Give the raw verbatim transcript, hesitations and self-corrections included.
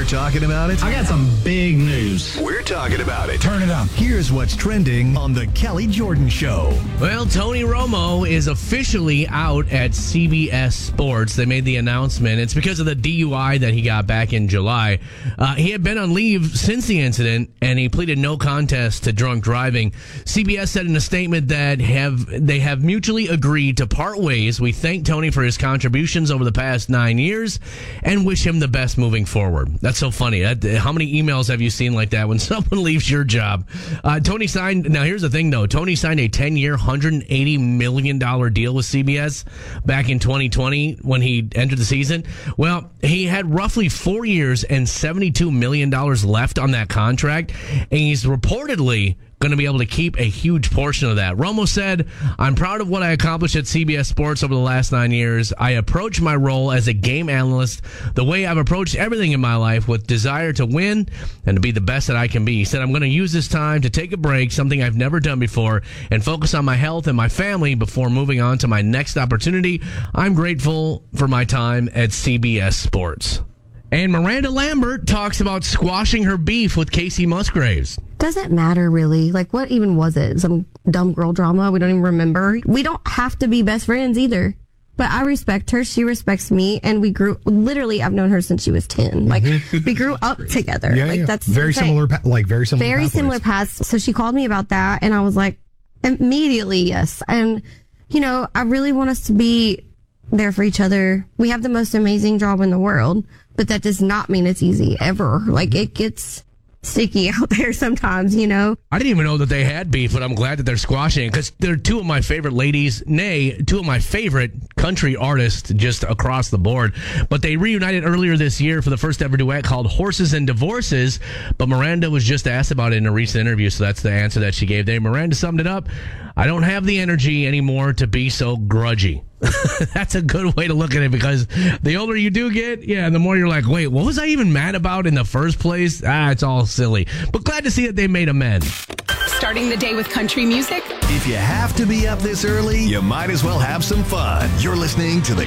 We're talking about it. I got some big news. We're talking about it. Turn it up. Here's what's trending on the Kelly Jordan Show. Well, Tony Romo is officially out at C B S Sports. They made the announcement. It's because of the D U I that he got back in July. Uh, he had been on leave since the incident, and he pleaded no contest to drunk driving. C B S said in a statement that have they have mutually agreed to part ways. We thank Tony for his contributions over the past nine years and wish him the best moving forward. That's so funny. That, how many emails have you seen like that when someone leaves your job? Uh, Tony signed, now here's the thing though, Tony signed a ten-year, one hundred eighty million dollars deal with C B S back in twenty twenty when he entered the season. Well, he had roughly four years and seventy-two million dollars left on that contract, and he's reportedly going to be able to keep a huge portion of that. Romo said, I'm proud of what I accomplished at C B S Sports over the last nine years. I approach my role as a game analyst the way I've approached everything in my life, with desire to win and to be the best that I can be. He said, I'm going to use this time to take a break, something I've never done before, and focus on my health and my family before moving on to my next opportunity. I'm grateful for my time at C B S Sports. And Miranda Lambert talks about squashing her beef with Casey Musgraves. Doesn't matter, really. Like, what even was it? Some dumb girl drama we don't even remember? We don't have to be best friends either. But I respect her. She respects me. And we grew, literally, I've known her since she was ten. Like, we grew up together. Yeah, like, yeah. that's very insane. similar, pa- like, very similar Very pathways. similar paths. So she called me about that. And I was like, immediately, yes. And, you know, I really want us to be there for each other. We have the most amazing job in the world, but that does not mean it's easy ever. Like, it gets sticky out there sometimes, you know? I didn't even know that they had beef, but I'm glad that they're squashing it, because they're two of my favorite ladies, nay, two of my favorite country artists just across the board. But they reunited earlier this year for the first ever duet called Horses and Divorces. But Miranda was just asked about it in a recent interview, so that's the answer that she gave there. Miranda summed it up. I don't have the energy anymore to be so grudgy. That's a good way to look at it, because the older you do get, yeah, the more you're like, wait, what was I even mad about in the first place? Ah, it's all silly. But glad to see that they made amends. Starting the day with country music? If you have to be up this early, you might as well have some fun. You're listening to the